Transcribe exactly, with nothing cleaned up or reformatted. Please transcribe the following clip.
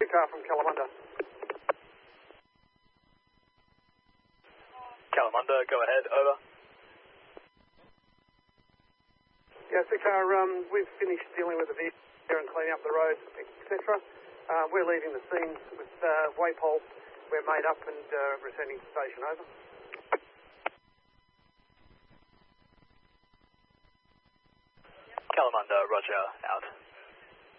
car from Kalamunda. Kalamunda, go ahead, over. Yeah, Sikar, um, we've finished dealing with the vehicle here and cleaning up the road, et cetera. Uh, we're leaving the scene with uh, waypoles. We're made up and uh, returning to station, over. Kalamunda, roger, out.